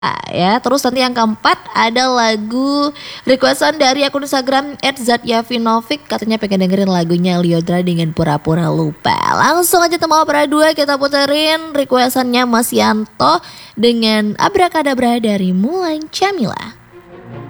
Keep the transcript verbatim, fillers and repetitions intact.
Ya, terus nanti yang keempat ada lagu requestan dari akun Instagram et zatyavinovic, katanya pengen dengerin lagunya Lyodra dengan Pura-Pura Lupa. Langsung aja tema opera dua kita puterin requestannya Mas Yanto dengan Abrakadabra dari Mulan Jamila.